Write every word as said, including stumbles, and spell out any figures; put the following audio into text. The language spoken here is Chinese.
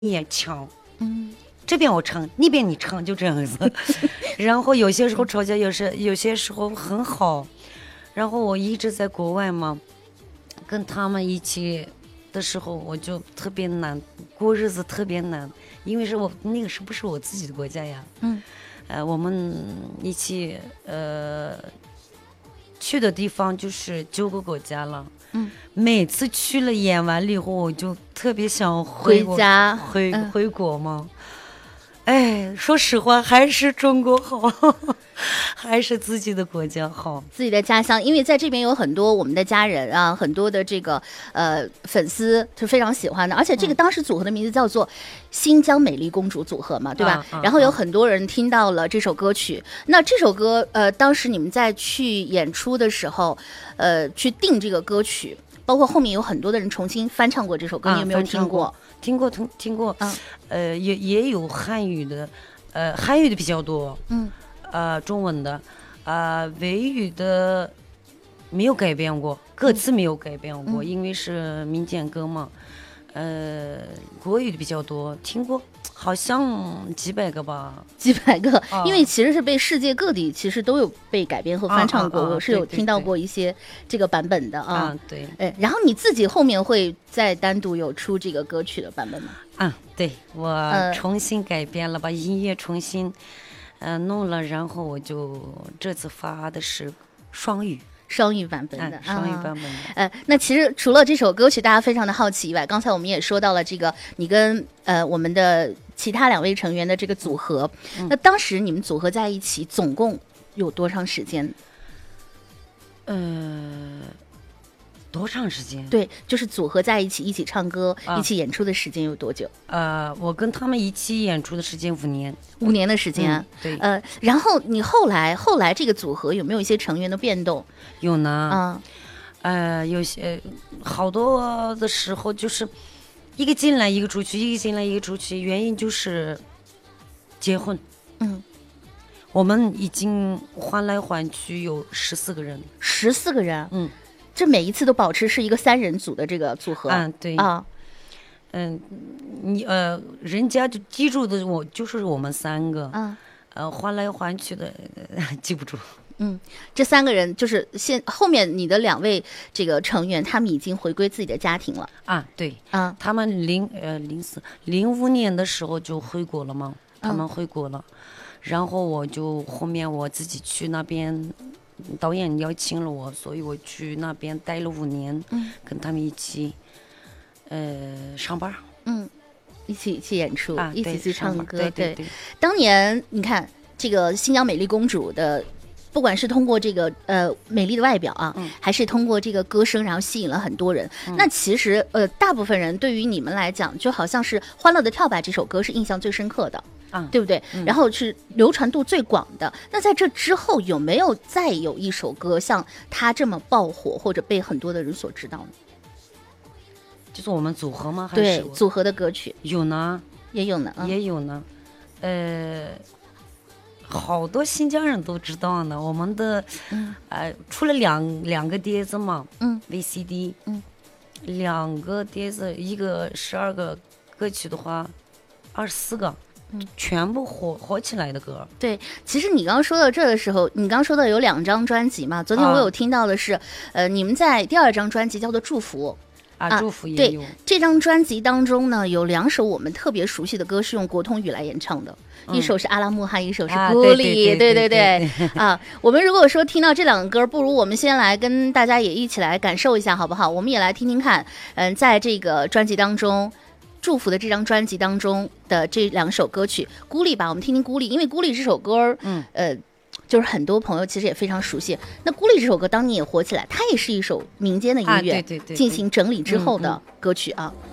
也抢，嗯，这边我唱，那边你唱，就这样子。然后有些时候吵架，有时有些时候很好。然后我一直在国外嘛，跟他们一起的时候，我就特别难过日子，特别难，因为是我那个是不是我自己的国家呀？嗯，呃，我们一起呃去的地方就是九个国家了。嗯，每次去了演完了以后，我就特别想回回家回、嗯、回国嘛。哎，说实话，还是中国好，还是自己的国家好， 自己的家乡。因为在这边有很多我们的家人啊，很多的这个呃粉丝是非常喜欢的，而且这个当时组合的名字叫做新疆美丽公主组合嘛，对吧？啊啊、然后有很多人听到了这首歌曲。啊、那这首歌，呃，当时你们在去演出的时候，呃，去定这个歌曲。包括后面有很多的人重新翻唱过这首歌，啊、你有没有听过？ 听过，听听过，嗯、呃，也也有汉语的，呃，汉语的比较多，嗯，呃，中文的，啊、呃，维语的没有改变过，歌词没有改变过，嗯、因为是民间歌嘛，呃，国语的比较多，听过。好像几百个吧， 几百个、哦，因为其实是被世界各地其实都有被改编和翻唱过，啊啊啊、我是有听到过一些这个版本的啊。 啊对， 哎，然后你自己后面会再单独有出这个歌曲的版本吗？ 啊，对，我重新改编了，把、呃、音乐重新呃弄了，然后我就这次发的是双语。 双语版本的， 啊、双语版本的。 呃，那其实除了这首歌曲大家非常的好奇以外，刚才我们也说到了这个你跟呃我们的其他两位成员的这个组合，嗯、那当时你们组合在一起总共有多长时间？ 呃，多长时间？ 对，就是组合在一起一起唱歌、啊、一起演出的时间有多久？ 呃，我跟他们一起演出的时间五年。 五年的时间、嗯， 对， 呃，然后你后来后来这个组合有没有一些成员的变动？ 有呢，嗯，呃，有些好多的时候就是一个进来一个出去，一个进来一个出去，原因就是结婚。嗯，我们已经换来换去有十四个人， 十四个人， 嗯， 这每一次都保持是一个三人组的这个组合， 嗯，对啊。嗯，你呃，人家就记住的我就是我们三个，嗯，呃，换来换去的、呃、记不住。 嗯，这三个人就是现后面你的两位这个成员，他们已经回归自己的家庭了啊，对，啊，他们零呃零四零五年的时候就回国了嘛，他们回国了，嗯、然后我就后面我自己去那边，导演邀请了我，所以我去那边待了五年，嗯，跟他们一起。呃，上班， 嗯，一起去演出， 啊、 一起去唱歌， 对对 对, 对。 当年你看这个新疆美丽公主的，不管是通过这个呃美丽的外表啊，嗯、还是通过这个歌声，然后吸引了很多人。嗯、那其实呃，大部分人对于你们来讲，就好像是《欢乐的跳吧》这首歌是印象最深刻的，啊，对不对？嗯、然后是流传度最广的。那在这之后，有没有再有一首歌像它这么爆火，或者被很多的人所知道呢？ 就是我们组合吗？还对， 是组合的歌曲有呢， 也有呢， 嗯、也有呢。呃，好多新疆人都知道呢。我们的，嗯、呃，出了两两个碟子嘛，嗯 ，V C D， 嗯，两个碟子，一个十二个歌曲的话，二十四个。嗯、全部火火起来的歌。 对，其实你刚刚说到这的时候，你刚刚说到有两张专辑嘛，昨天我有听到的是，啊、呃，你们在第二张专辑叫做《祝福》。 啊，祝福也有。 对，这张专辑当中呢，有两首我们特别熟悉的歌是用国通语来演唱的，嗯、一首是阿拉木汗，一首是孤立，啊、对对 对, 对, 对啊。我们如果说听到这两个歌，不如我们先来跟大家也一起来感受一下，好不好？我们也来听听看，嗯，在这个专辑当中，祝福的这张专辑当中的这两首歌曲，孤立吧，我们听听孤立，因为孤立这首歌，嗯，呃。就是很多朋友其实也非常熟悉。那孤立这首歌当年也火起来，它也是一首民间的音乐， 啊、对对对对， 进行整理之后的歌曲啊。嗯嗯